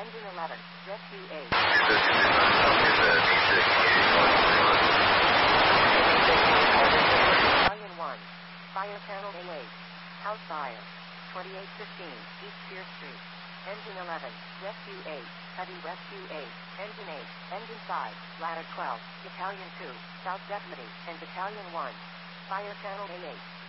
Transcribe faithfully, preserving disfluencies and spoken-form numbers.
Engine eleven, Rescue eight. Battalion one, Fire Channel A eight. House fire. twenty-eight fifteen, East Pier Street. Engine eleven, Rescue eight, Heavy Rescue eight, Engine eight, Engine five, Ladder twelve, Battalion two, South Deputy, and Battalion one. Fire Channel A eight.